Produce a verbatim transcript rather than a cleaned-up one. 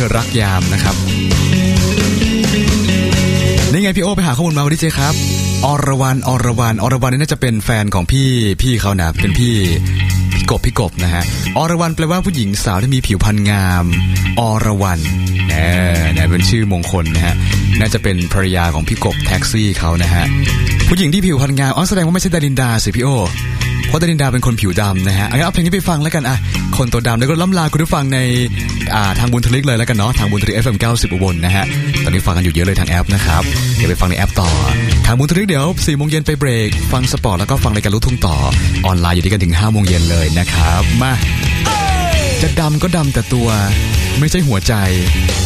อรักยามนะครับนี่ไงพี่โอไปหาข้อมูลมาวันนี้เจครับอรวรรณอรวรรณอรวรรณนี่น่าจะเป็นแฟนของพี่พี่เขานะเป็นพี่พี่กบพี่กบนะฮะอรวรรณแปลว่าผู้หญิงสาวที่มีผิวพรรณงามอรวรรณเออเนี่ยเป็นชื่อมงคลนะฮะน่าจะเป็นภรรยาของพี่กบแท็กซี่เขานะฮะผู้หญิงที่ผิวพรรณงามอ๋อแสดงว่าไม่ใช่ดารินดาสิพี่โอเพราะดารินดาเป็นคนผิวดำนะฮะงั้นเอาเพลงนี้ไปฟังแล้วกันอ่ะคนตัวดำแล้วก็ล้ำลาคุณผู้ฟังในอ่าทางบุญทลิกเลยแล้วกันเนาะทางบุญทลิก เอฟ เอ็ม เก้าสิบอุบลนะฮะตอนนี้ฟังกันอยู่เยอะเลยทางแอปนะครับเดี๋ยวไปฟังในแอปต่อทางบุญทลิกเดี๋ยวสี่โมงเย็นไปเบรกฟังสปอร์ตแล้วก็ฟังรายการลูกทุ่งต่อออนไลน์อยู่ด้วยกันถึงห้าโมงเย็นเลยนะครับมาจะดำก็ดำแต่ตัวไม่ใช่หัวใจ